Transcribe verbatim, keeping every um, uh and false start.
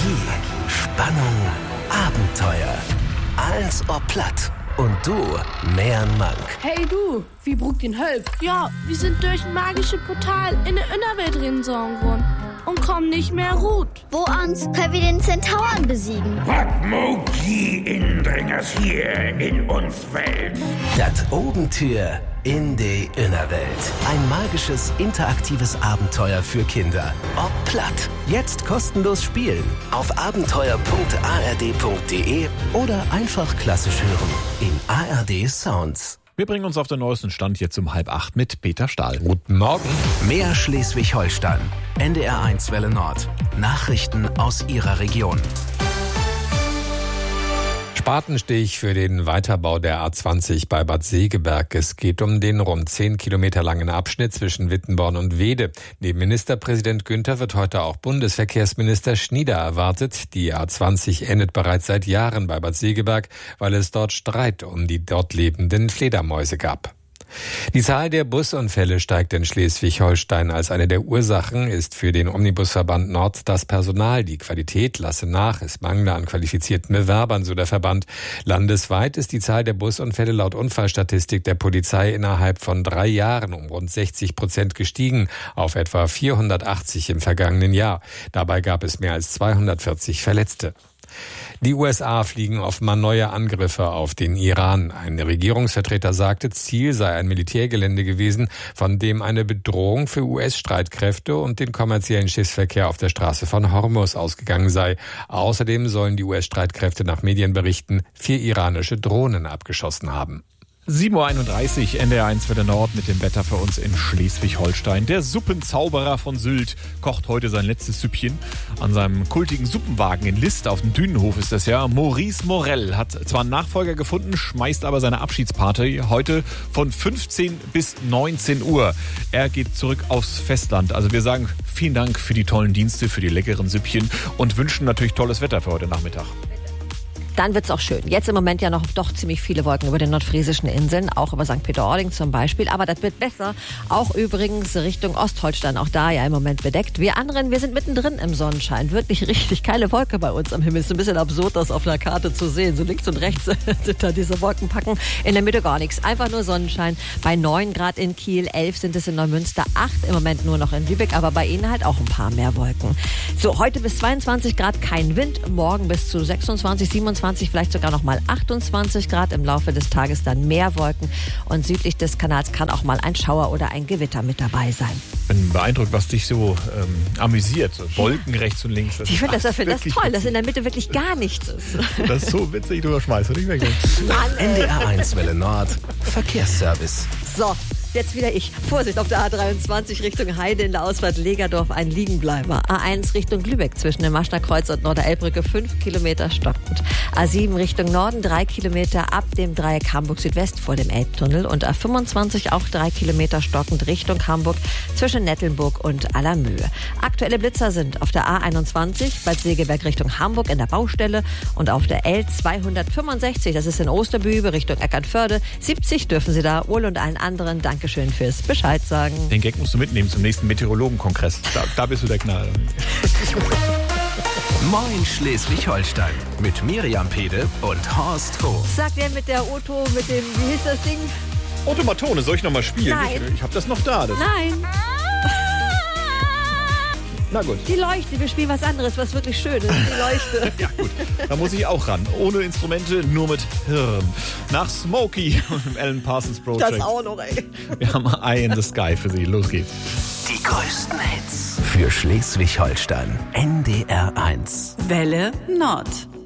Magie, Spannung, Abenteuer. Alles ob platt. Und du, mehr Mank. Hey du, wie brugt den Hölp? Ja, wir sind durch ein magisches Portal in der Innerwelt reingesogen worden und kommen nicht mehr gut. Wo ans können wir den Zentauren besiegen? Was mag die Indringers hier in uns Welt? Das Obentür in die Innerwelt. Ein magisches, interaktives Abenteuer für Kinder. Ob platt. Jetzt kostenlos spielen. Auf abenteuer punkt a r d punkt d e oder einfach klassisch hören. In A R D Sounds. Wir bringen uns auf den neuesten Stand jetzt um halb acht mit Peter Stahl. Guten Morgen. Mehr Schleswig-Holstein. N D R eins Welle Nord. Nachrichten aus Ihrer Region. Spatenstich für den Weiterbau der A zwanzig bei Bad Segeberg. Es geht um den rund zehn Kilometer langen Abschnitt zwischen Wittenborn und Weede. Neben Ministerpräsident Günther wird heute auch Bundesverkehrsminister Schnieder erwartet. Die A zwanzig endet bereits seit Jahren bei Bad Segeberg, weil es dort Streit um die dort lebenden Fledermäuse gab. Die Zahl der Busunfälle steigt in Schleswig-Holstein. Als eine der Ursachen ist für den Omnibusverband Nord das Personal. Die Qualität lasse nach, es mangle an qualifizierten Bewerbern, so der Verband. Landesweit ist die Zahl der Busunfälle laut Unfallstatistik der Polizei innerhalb von drei Jahren um rund sechzig Prozent gestiegen, auf etwa vierhundertachtzig im vergangenen Jahr. Dabei gab es mehr als zweihundertvierzig Verletzte. Die U S A fliegen offenbar neue Angriffe auf den Iran. Ein Regierungsvertreter sagte, Ziel sei ein Militärgelände gewesen, von dem eine Bedrohung für U S-Streitkräfte und den kommerziellen Schiffsverkehr auf der Straße von Hormuz ausgegangen sei. Außerdem sollen die U S-Streitkräfte nach Medienberichten vier iranische Drohnen abgeschossen haben. sieben Uhr einunddreißig, N D R eins Welle Nord mit dem Wetter für uns in Schleswig-Holstein. Der Suppenzauberer von Sylt kocht heute sein letztes Süppchen. An seinem kultigen Suppenwagen in List auf dem Dünenhof ist das ja. Maurice Morell hat zwar einen Nachfolger gefunden, schmeißt aber seine Abschiedsparty heute von fünfzehn bis neunzehn Uhr. Er geht zurück aufs Festland. Also wir sagen vielen Dank für die tollen Dienste, für die leckeren Süppchen und wünschen natürlich tolles Wetter für heute Nachmittag. Dann wird's auch schön. Jetzt im Moment ja noch doch ziemlich viele Wolken über den nordfriesischen Inseln, auch über Sankt Peter-Ording zum Beispiel. Aber das wird besser. Auch übrigens Richtung Ostholstein, auch da ja im Moment bedeckt. Wir anderen, wir sind mittendrin im Sonnenschein. Wirklich richtig keine Wolke bei uns am Himmel. Ist ein bisschen absurd, das auf einer Karte zu sehen. So links und rechts sind da diese Wolkenpacken. In der Mitte gar nichts. Einfach nur Sonnenschein. Bei neun Grad in Kiel, elf sind es in Neumünster, acht im Moment nur noch in Lübeck. Aber bei Ihnen halt auch ein paar mehr Wolken. So, heute bis zweiundzwanzig Grad kein Wind. Morgen bis zu sechsundzwanzig, siebenundzwanzig, vielleicht sogar noch mal achtundzwanzig Grad. Im Laufe des Tages dann mehr Wolken. Und südlich des Kanals kann auch mal ein Schauer oder ein Gewitter mit dabei sein. Ich bin beeindruckt, was dich so ähm, amüsiert. Wolken ja. Rechts und links. Das ich finde das, das, das toll, witzig. Dass in der Mitte wirklich gar nichts ist. Das ist so witzig, du überschmeißt. Nicht weg. N D R eins Welle Nord, Verkehrsservice. So. Jetzt wieder ich. Vorsicht auf der A dreiundzwanzig Richtung Heide in der Ausfahrt Legerdorf ein Liegenbleiber. A eins Richtung Lübeck zwischen dem Maschner Kreuz und Norderelbbrücke fünf Kilometer stockend. A sieben Richtung Norden drei Kilometer ab dem Dreieck Hamburg Südwest vor dem Elbtunnel und A fünfundzwanzig auch drei Kilometer stockend Richtung Hamburg zwischen Nettelnburg und Allermöhe. Aktuelle Blitzer sind auf der A einundzwanzig Bad Segeberg Richtung Hamburg in der Baustelle und auf der L zweihundertfünfundsechzig, das ist in Osterbübe Richtung Eckernförde. siebzig dürfen Sie da. Uhl und allen anderen danke schön fürs Bescheid sagen. Den Gag musst du mitnehmen zum nächsten Meteorologenkongress. Da, da bist du der Knall. Moin Schleswig-Holstein mit Miriam Pede und Horst Hof. Sagt er mit der Otto, mit dem, wie hieß das Ding? Automatone, soll ich nochmal spielen? Nein. Ich, ich hab das noch da. Das Nein. Na gut. Die Leuchte, wir spielen was anderes, was wirklich schön ist. Die Leuchte. Ja gut, da muss ich auch ran. Ohne Instrumente, nur mit Hirn. Nach Smokey und dem Alan Parsons Project. Das auch noch, ey. Wir haben Eye in the Sky für Sie. Los geht's. Die größten Hits für Schleswig-Holstein. N D R eins. Welle Nord.